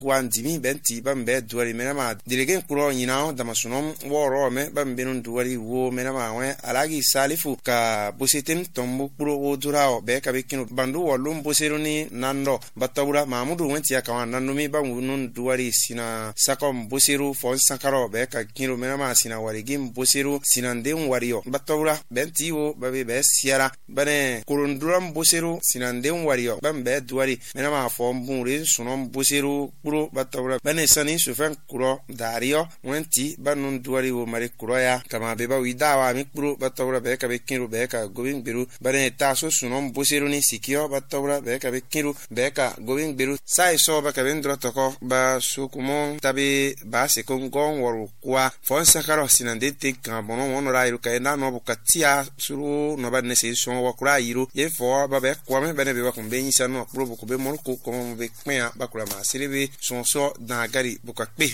Wandimi benti bambe duari menama dilegen kuro nyinao damasunom woro me bambenun duari wo menama we alagi salifu ka busitim tombu kuro wo durao be ka bekinu bandu wolum busiruni nando batabura mamudu wenti akawan nanumi bangunun duari sina sakom busiru fon sankaro be ka kinu menama sina warigim busiru sinandem wario batabura benti wo babe be siara bane kurunduram busiru sinandem wario bambe duari menama fon bunri sunom busiru batabura bane sani sufen kuro dario wenti banun duari wo mari kuro ya kama beba widawa mi kuro batabura be ka bekiru be ka gobin biru bane taso sunom busiru ni sikio batabura be ka bekiru be ka gobin biru sai so ba ka bendro toko ba sukumon tabi ba se kongon woru kwa fon sakaro sinande tek kan bono mono rairu ka enda no bukatia suru no ba ne se so wo kura yiru ye fo ba be kwa me bane be ba kumbe nyisa no kuro bu be mon ko ko be kpea ba kura ma sirebe sonso na gari bukakpe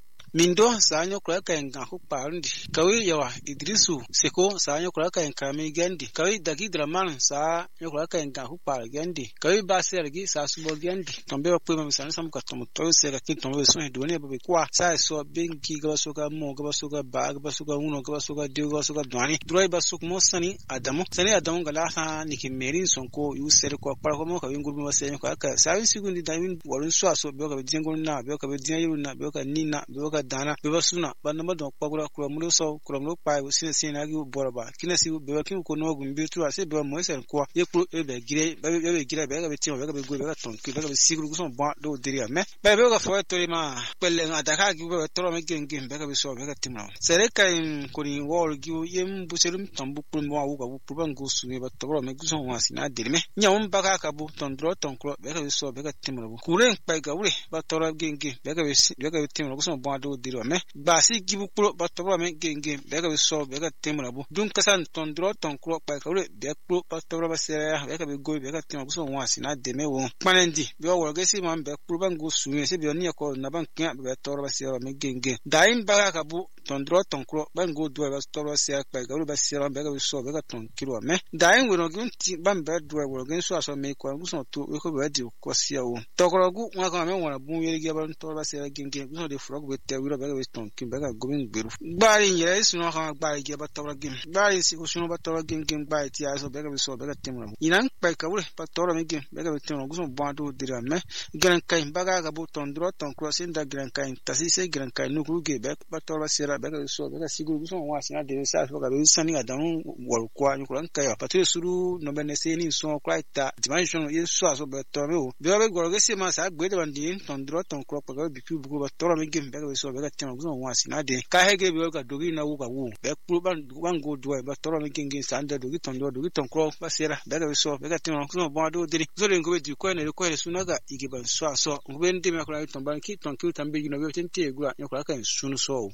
Mindo sanyo kura kayenga huparundi kawi yawa Idrisu seko sanyo kura kayenga gendi kawi dagi draman sa kura kayenga hupar gendi kawi basergi sa subo gendi tombe wa pwema misana samu katomo toyo sega kin tombe sonhe duwane babe kwa sa so bengi gabasoka mo gabasoka ba gabasoka uno gabasoka dio gabasoka duwane droi basuk mo sani adamu gala ha nikimerin sonko yu sere kwa para komo kawi ngurbi wasenyo kwa ka sa sigundi dawin warun so bioka be jengol na bioka be diayu na bioka nina bioka dana beba suna banama don kwagura kura mulo so kura mulo pai sina agi boraba kinasi beba kin ko no gumbi tu ase beba mo sen kwa ye pro ebe gire bebe gire bega be timo bega be go bega ton ki bega be siguru so bon do diria me bebe ga fo to ma pelle adaka gi beba toro me gengem bega be so bega timna sere kain ko ni wol gi yem buserum tambu pro mo awu ga bu pro bango su ne ba toro me guso wa sina dirime nyawum baga ka bu ton dro ton kro bega be so bega timna bu kuren pai ga wure ba toro gengem bega be timna guso bon do diria me basi gibu pro batobra me genge bega be so bega temra bu dun kasan ton dro ton kro pa ka ure be pro batobra ba sere bega be go bega temra bu so wansi na de me wo panendi be wo ga si man be pro bango suye se be ni ko na ban kya be toro ba sere me genge daim baga ka bu ton dro ton kro bango do ba toro sere pa ka ure ba sere bega be so bega ton kilo me daim wo no gunti ban be do wo ga so aso me ko so to we ko be di ko sia wo tokoro gu wa ka me wona bu yeri ga ban toro ba sere genge bu so de frog be te wi bega ton kimbaga gobin beru bari yere suno ha bari ge batora gem bari si suno batora gem bari ti aso bega be so bega temra inan pai ka wure batora me gem bega be temra guso bando dira me gran kai baga ga bu ton dro ton crossing da gran kai tasi se gran kai no kruge be batora sera bega be so bega siguru guso wa sina de sa bega be sani adamu wal kwa ni kuran kai patri suru no bene se ni so kwaita dimension yeso aso batora me be be gorge se ma sa gbe de bandin ton dro ton crop bega bi pu bu batora me gem bega be so bega temra guso sina de ka hege be ka dogi na wuka wu be kru ban go do ba toro me kingi sanda dogi ton kro basera be ga so be ga tin ko bo do diri so le ngobe di ko ne suna ga igi ban so ngobe ndi me ko la ton ban ki ton ki tambe you know be tin te gura nyakura kan sunu so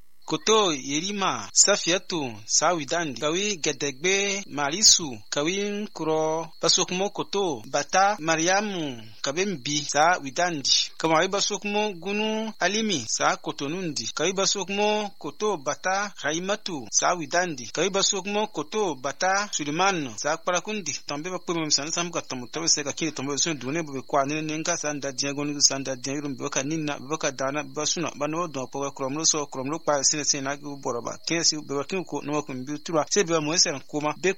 Koto yerima safiatu sawidandi kawi gedegbe marisu kawi kuro basokmo koto bata mariamu kabembi sa widandi kama basokmo gunu alimi sa kotonundi kawi basokmo koto bata haimatu sa widandi kawi basokmo koto bata suleiman sa parakundi tambe bakpo msan sam ka tamu se ka kiri tambe so dune be kwa nenga sanda diagoni sanda diarum be ka ninna be ka dana basuna bano do po kromlo so kromlo pa se na gu boroba kesi be kin ko no ko mbitura se be mo sen koma be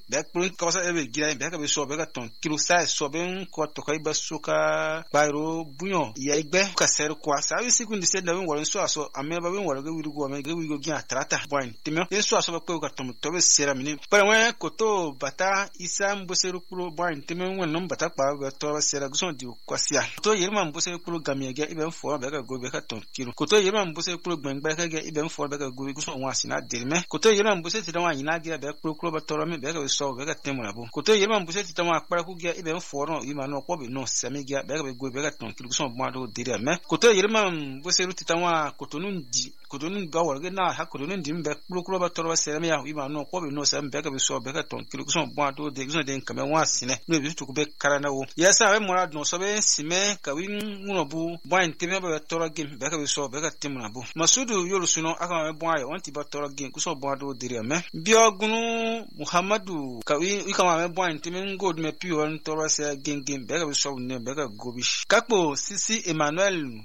ko sa be gira be ka be so be ka ton kilo sa so be ko to kai basuka bayro bunyo ya igbe ka ser ko sa wi sikundi se da wen woro so aso ame ba wen woro ga wiru go ame ga wiru go gya trata point timo e so aso ba ko ka tom to be sera mini para wen ko to bata isa mboseru pro point timo wen no bata pa be to ba sera go so di ko sia to yirma mboseru pro gamia ga ibe fo be ka go be ka ton kilo ko to yirma mboseru pro gbengba ka ga ibe fo be ka go guso wasi na dirme koto yema mbuse titawa yina gira be kro ba toro me be ka so be ka temura bu koto yema mbuse titawa akpara ku gira ibe foro yima no ko be no sami gira be ka be go be ka ton kilo so mo do dirme koto yema mbuse ru titawa koto nundi kudun ba warge na ha kudun dim be kuro ba toro se me ya ima no ko be no se be ka be so be ka ton kilo so bo do de so de nkame wa sine no bi tu be kara na wo yesa we mora no so be sime ka wi nguno bu bo ntime be toro gem be ka be so be ka timna bu masudu yolu suno aka me bo ayo onti ba toro gem ku so bo do dire me biogunu muhammadu ka wi ka me bo ntime ngod me piwo toro se gem be ka be so ne be ka gobish kakpo sisi emmanuel